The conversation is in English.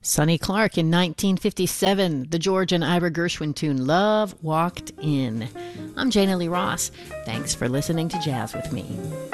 Sonny Clark in 1957, the George and Ira Gershwin tune Love Walked In. I'm Jana Lee Ross. Thanks for listening to Jazz with Me.